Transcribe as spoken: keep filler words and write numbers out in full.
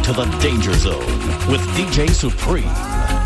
to the Danger Zone with D J Supreme.